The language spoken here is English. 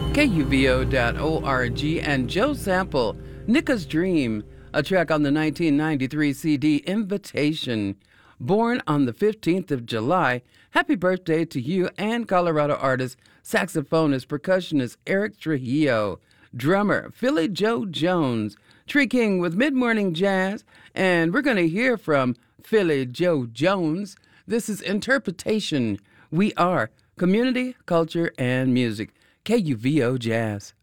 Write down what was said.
KUVO.org, and Joe Sample, Nicka's Dream, a track on the 1993 CD Invitation. Born on the 15th of July, happy birthday to you and Colorado artist, saxophonist, percussionist Eric Trujillo, drummer Philly Joe Jones, Tree King with Mid-Morning Jazz, and we're going to hear from Philly Joe Jones. This is Interpretation. We are community, culture, and music. KUVO Jazz.